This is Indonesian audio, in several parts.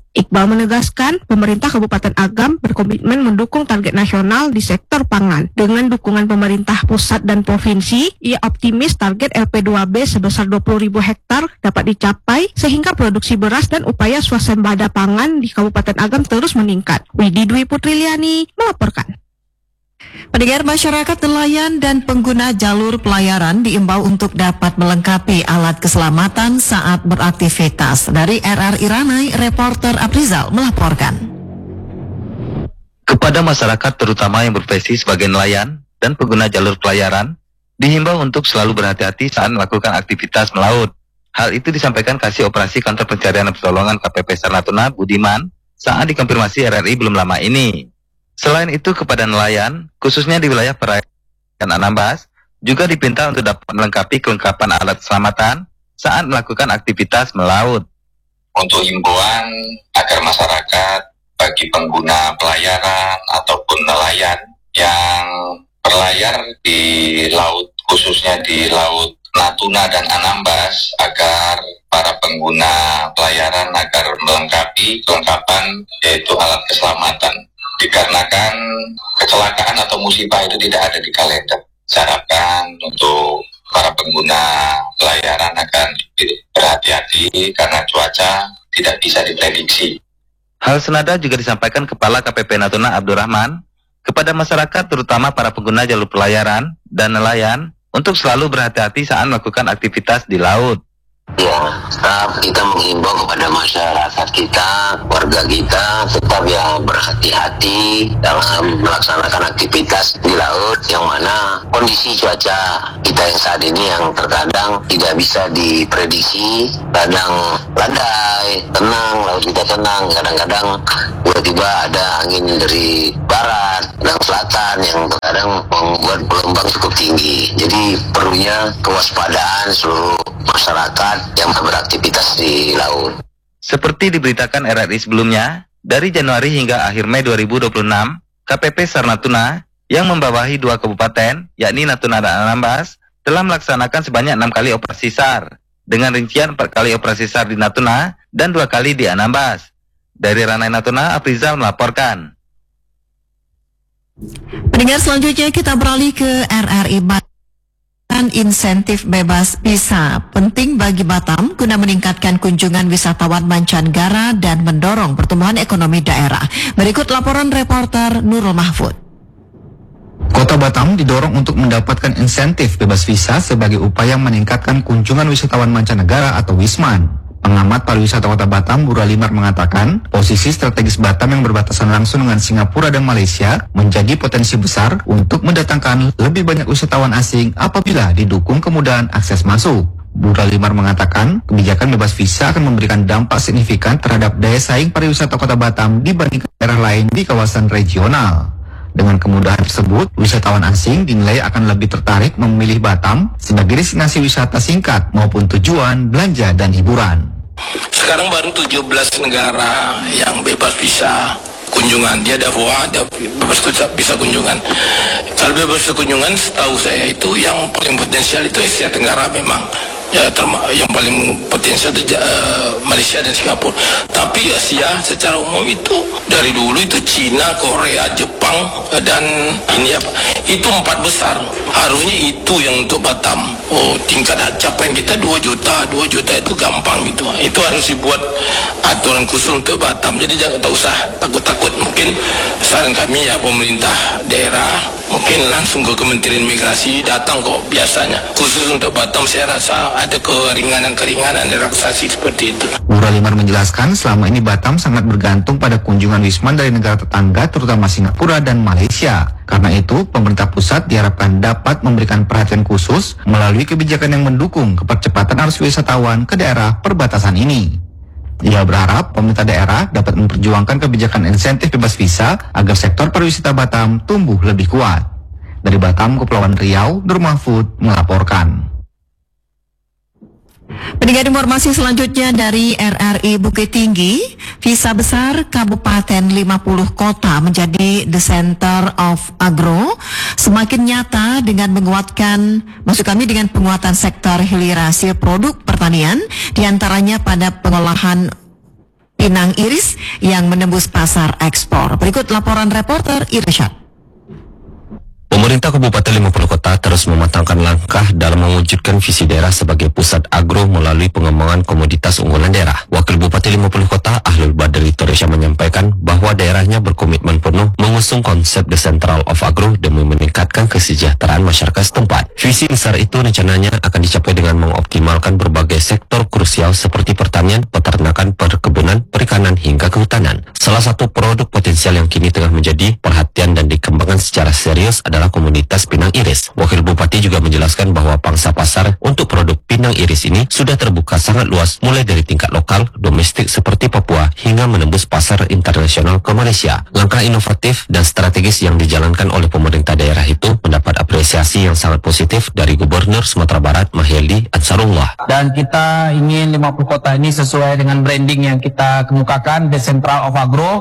Iqbal menegaskan, pemerintah Kabupaten Agam berkomitmen mendukung target nasional di sektor pangan. Dengan dukungan pemerintah pusat dan provinsi, ia optimis target LP2B sebesar 20.000 hektar dapat dicapai sehingga produksi beras dan upaya swasembada pangan di Kabupaten Agam terus meningkat. Widi Dwi Putriliani melaporkan. Pendengar, masyarakat nelayan dan pengguna jalur pelayaran diimbau untuk dapat melengkapi alat keselamatan saat beraktivitas. Dari RRI Ranai, reporter Aprizal melaporkan. Kepada masyarakat terutama yang berprofesi sebagai nelayan dan pengguna jalur pelayaran, dihimbau untuk selalu berhati-hati saat melakukan aktivitas melaut. Hal itu disampaikan Kasih Operasi Kantor Pencarian dan Pertolongan KPP Sarnatuna Budiman saat dikonfirmasi RRI belum lama ini. Selain itu, kepada nelayan, khususnya di wilayah perairan Anambas, juga dipinta untuk dapat melengkapi kelengkapan alat keselamatan saat melakukan aktivitas melaut. Untuk himbauan agar masyarakat bagi pengguna pelayaran ataupun nelayan yang berlayar di laut, khususnya di Laut Natuna dan Anambas, agar para pengguna pelayaran agar melengkapi kelengkapan yaitu alat keselamatan. Dikarenakan kecelakaan atau musibah itu tidak ada di kalender. Harapkan untuk para pengguna pelayaran akan berhati-hati karena cuaca tidak bisa diprediksi. Hal senada juga disampaikan Kepala KPP Natuna Abdurrahman kepada masyarakat terutama para pengguna jalur pelayaran dan nelayan untuk selalu berhati-hati saat melakukan aktivitas di laut. Ya, tetap kita menghimbau kepada masyarakat kita, warga kita, tetap ya berhati-hati dalam melaksanakan aktivitas di laut, yang mana kondisi cuaca kita yang saat ini yang terkadang tidak bisa diprediksi, kadang landai, tenang, laut kita tenang, kadang-kadang tiba-tiba ada angin dari barat dan selatan yang terkadang membuat gelombang cukup tinggi. Jadi perlunya kewaspadaan seluruh masyarakat yang beraktivitas di laut. Seperti diberitakan RRI sebelumnya, dari Januari hingga akhir Mei 2026, KPP Sarnatuna yang membawahi 2 kabupaten, yakni Natuna dan Anambas, telah melaksanakan sebanyak 6 kali operasi SAR, dengan rincian 4 kali operasi SAR di Natuna dan 2 kali di Anambas. Dari Ranai Natuna, Aprizal melaporkan. Pendengar, selanjutnya kita beralih ke RRI Batam. Insentif bebas visa penting bagi Batam guna meningkatkan kunjungan wisatawan mancanegara dan mendorong pertumbuhan ekonomi daerah. Berikut laporan reporter Nurul Mahfud. Kota Batam didorong untuk mendapatkan insentif bebas visa sebagai upaya meningkatkan kunjungan wisatawan mancanegara atau Wisman. Pengamat pariwisata Kota Batam, Bu Ralimar, mengatakan posisi strategis Batam yang berbatasan langsung dengan Singapura dan Malaysia menjadi potensi besar untuk mendatangkan lebih banyak wisatawan asing apabila didukung kemudahan akses masuk. Bu Ralimar mengatakan kebijakan bebas visa akan memberikan dampak signifikan terhadap daya saing pariwisata Kota Batam dibanding daerah lain di kawasan regional. Dengan kemudahan tersebut, wisatawan asing dinilai akan lebih tertarik memilih Batam sebagai destinasi wisata singkat maupun tujuan belanja dan hiburan. Sekarang baru 17 negara yang bebas visa kunjungan. Dia ada bebas visa kunjungan. Kalau bebas visa kunjungan, setahu saya itu yang paling potensial itu Asia Tenggara memang. Ya, yang paling potensial itu Malaysia dan Singapura. Tapi Asia secara umum itu dari dulu itu Cina, Korea, Jepang dan ini apa? Itu 4 besar. Harusnya itu yang untuk Batam. Oh, tingkat capaian kita 2 juta itu gampang gitu. Itu harus dibuat aturan khusus untuk Batam. Jadi jangan tak usah takut-takut. Mungkin saran kami ya pemerintah daerah mungkin langsung ke Kementerian Migrasi datang kok biasanya. Khusus untuk Batam saya rasa ada keringanan relaksasi seperti itu. Bu Ralimar menjelaskan selama ini Batam sangat bergantung pada kunjungan wisman dari negara tetangga terutama Singapura dan Malaysia. Karena itu pemerintah pusat diharapkan dapat memberikan perhatian khusus melalui kebijakan yang mendukung kepercepatan arus wisatawan ke daerah perbatasan ini. Ia berharap pemerintah daerah dapat memperjuangkan kebijakan insentif bebas visa agar sektor pariwisata Batam tumbuh lebih kuat. Dari Batam, Kepulauan Riau, Nur Mahfud melaporkan. Pendengar, informasi selanjutnya dari RRI Bukit Tinggi, visa besar Kabupaten 50 kota menjadi the center of agro semakin nyata dengan dengan penguatan sektor hilirisasi produk pertanian, diantaranya pada pengolahan pinang iris yang menembus pasar ekspor. Berikut laporan reporter Irsyad. Pemerintah Kabupaten 50 Kota terus mematangkan langkah dalam mewujudkan visi daerah sebagai pusat agro melalui pengembangan komoditas unggulan daerah. Wakil Bupati 50 Kota Ahlul Badri Toresya menyampaikan bahwa daerahnya berkomitmen penuh mengusung konsep The Central of Agro demi meningkatkan kesejahteraan masyarakat setempat. Visi besar itu rencananya akan dicapai dengan mengoptimalkan berbagai sektor krusial seperti pertanian, peternakan, perkebunan, perikanan hingga kehutanan. Salah satu produk potensial yang kini tengah menjadi perhatian dan dikembangkan secara serius adalah komunitas pinang iris. Wakil Bupati juga menjelaskan bahwa pangsa pasar untuk produk pinang iris ini sudah terbuka sangat luas mulai dari tingkat lokal, domestik seperti Papua hingga menembus pasar internasional ke Malaysia. Langkah inovatif dan strategis yang dijalankan oleh pemerintah daerah itu mendapat apresiasi yang sangat positif dari Gubernur Sumatera Barat Mahyildi Ansarullah. Dan kita ingin 50 kota ini sesuai dengan branding yang kita kemukakan, The Central of Agro,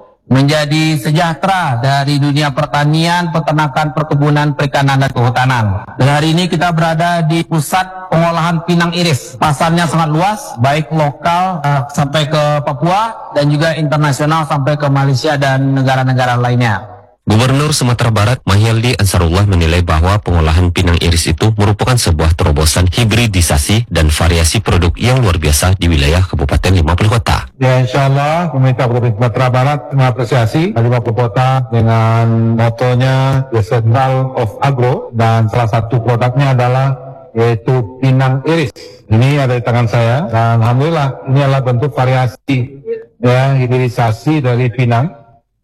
menjadi sejahtera dari dunia pertanian, peternakan, perkebunan, perikanan, dan kehutanan. Dan hari ini kita berada di pusat pengolahan pinang iris. Pasarnya sangat luas, baik lokal sampai ke Papua dan juga internasional sampai ke Malaysia dan negara-negara lainnya. Gubernur Sumatera Barat Mahyildi Ansarullah menilai bahwa pengolahan pinang iris itu merupakan sebuah terobosan hibridisasi dan variasi produk yang luar biasa di wilayah Kabupaten 50 Kota. Ya, insya Allah pemerintah Provinsi Sumatera Barat mengapresiasi 50 kota dengan motonya The Central of Agro, dan salah satu produknya adalah yaitu pinang iris. Ini ada di tangan saya dan alhamdulillah ini adalah bentuk variasi ya hibridisasi dari pinang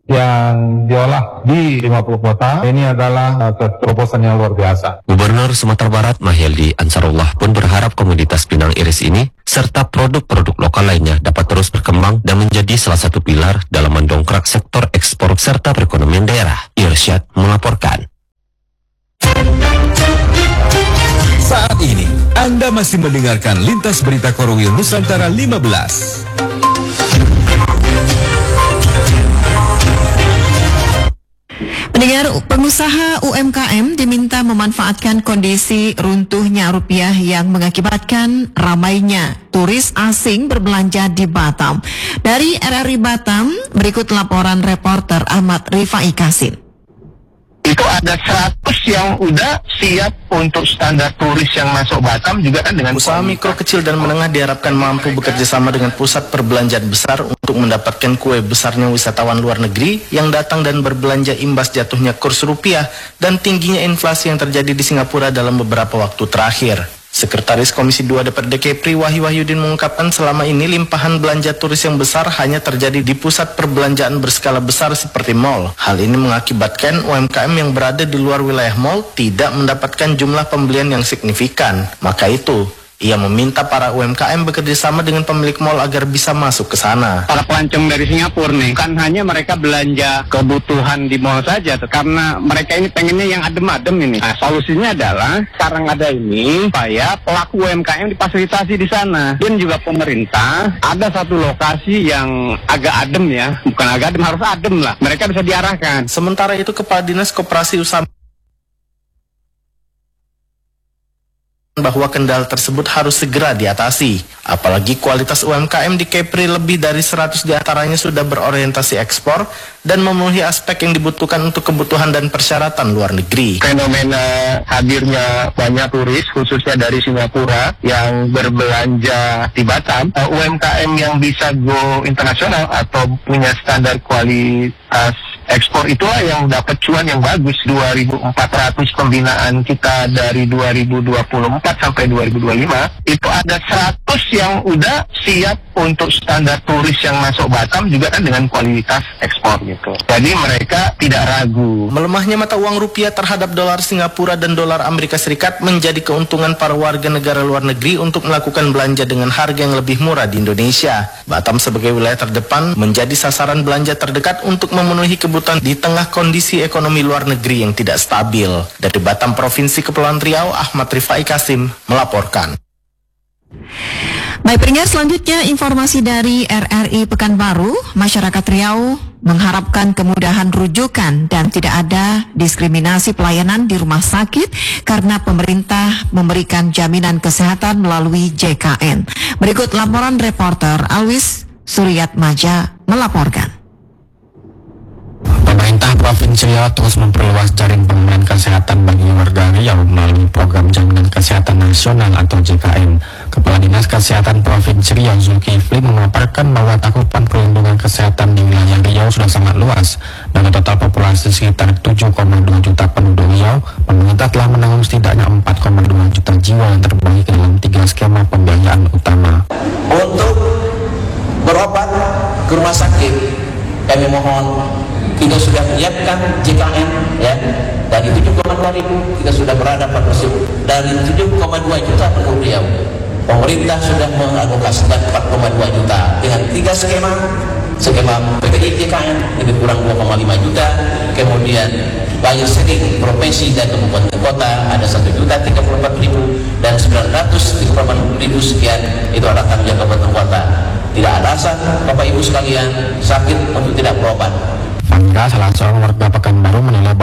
yang diolah di 50 kota. Ini adalah terobosan yang luar biasa. Gubernur Sumatera Barat Mahyildi Ansarullah pun berharap komoditas pinang iris ini serta produk-produk lokal lainnya dapat terus berkembang dan menjadi salah satu pilar dalam mendongkrak sektor ekspor serta perekonomian daerah. Irsyad melaporkan. Saat ini Anda masih mendengarkan Lintas Berita Korwil Nusantara 15. Pendengar, pengusaha UMKM diminta memanfaatkan kondisi runtuhnya rupiah yang mengakibatkan ramainya turis asing berbelanja di Batam. Dari RRI Batam, berikut laporan reporter Ahmad Rifai Kasim. Itu ada 100 yang udah siap untuk standar turis yang masuk Batam juga kan dengan usaha mikro, kecil dan menengah diharapkan mampu bekerja sama dengan pusat perbelanjaan besar untuk mendapatkan kue besarnya wisatawan luar negeri yang datang dan berbelanja imbas jatuhnya kurs rupiah dan tingginya inflasi yang terjadi di Singapura dalam beberapa waktu terakhir. Sekretaris Komisi 2 DPRD Kepri Wahyu Wahyudin mengungkapkan selama ini limpahan belanja turis yang besar hanya terjadi di pusat perbelanjaan berskala besar seperti mal. Hal ini mengakibatkan UMKM yang berada di luar wilayah mal tidak mendapatkan jumlah pembelian yang signifikan. Maka itu, ia meminta para UMKM bekerja sama dengan pemilik mal agar bisa masuk ke sana. para pelancong dari Singapura nih, kan hanya mereka belanja kebutuhan di mall saja, karena mereka ini pengennya yang adem-adem ini. Nah, solusinya adalah sekarang ada ini supaya pelaku UMKM difasilitasi di sana. Dan juga pemerintah ada satu lokasi yang agak adem ya, bukan agak adem, harus adem lah. Mereka bisa diarahkan. Sementara itu, Kepala Dinas Koperasi Usaha bahwa kendala tersebut harus segera diatasi. Apalagi kualitas UMKM di Kepri lebih dari 100 diantaranya sudah berorientasi ekspor dan memenuhi aspek yang dibutuhkan untuk kebutuhan dan persyaratan luar negeri. Fenomena hadirnya banyak turis khususnya dari Singapura yang berbelanja di Batam, UMKM yang bisa go internasional atau punya standar kualitas ekspor itulah yang dapat cuan yang bagus. 2.400 pembinaan kita dari 2024 sampai 2025 itu ada 100 yang udah siap untuk standar turis yang masuk Batam juga kan dengan kualitas ekspor gitu. Jadi mereka tidak ragu. Melemahnya mata uang rupiah terhadap dolar Singapura dan dolar Amerika Serikat menjadi keuntungan para warga negara luar negeri untuk melakukan belanja dengan harga yang lebih murah di Indonesia. Batam sebagai wilayah terdepan menjadi sasaran belanja terdekat untuk memenuhi kebutuhan di tengah kondisi ekonomi luar negeri yang tidak stabil. Dari Batam, Provinsi Kepulauan Riau, Ahmad Rifai Kasim melaporkan. Baik pendengar, selanjutnya informasi dari RRI Pekanbaru. Masyarakat Riau mengharapkan kemudahan rujukan dan tidak ada diskriminasi pelayanan di rumah sakit karena pemerintah memberikan jaminan kesehatan melalui JKN. Berikut laporan reporter Alwis Suryat Maja melaporkan. Pemerintah Provinsi Riau terus memperluas jaring pengenalan kesehatan bagi warga Riau melalui program Jaminan Kesehatan Nasional atau JKN. Kepala Dinas Kesehatan Provinsi Riau Zulkifli memaparkan bahwa cakupan perlindungan kesehatan di wilayah Riau sudah sangat luas. Dengan total populasi sekitar 7,2 juta penduduk Riau, pemerintah telah menanggung setidaknya 4,2 juta jiwa yang terbagi ke dalam 3 skema pembiayaan utama. Untuk berobat ke rumah sakit, kami mohon kita sudah menyiapkan JKN ya, dari 7,2 ribu kita sudah berada pada dari 7,2 juta penduduk Riau. Pemerintah sudah mengalokasikan 4,2 juta dengan 3 skema PPI JKN lebih kurang 2,5 juta, kemudian bayar sering provinsi dan kabupaten kota ada 1.034.000 dan 938.000 sekian itu adalah tanggung jawab kabupaten kota. Tidak ada alasan Bapak Ibu sekalian sakit untuk tidak berobat. Fanda, salah seorang warga Pekanbaru, menilai